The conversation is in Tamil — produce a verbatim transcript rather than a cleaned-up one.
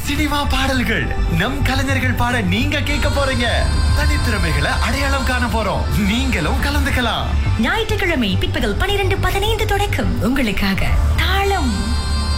சினிமா பாடல்கள், நம் கலைஞர்கள் பாட நீங்க கேட்க போறீங்க. தனித்திறமைகளை அடையாளம் காண போறோம். நீங்களும் கலந்துக்கலாம். ஞாயிற்றுக்கிழமை பிற்பகல் பனிரெண்டு பதினைந்து தொடக்கம் உங்களுக்காக தாள